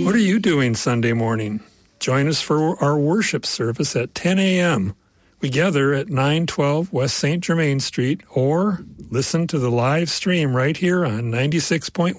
What are you doing Sunday morning? Join us for our worship service at 10 a.m. We gather at 912 West St. Germain Street, or listen to the live stream right here on 96.1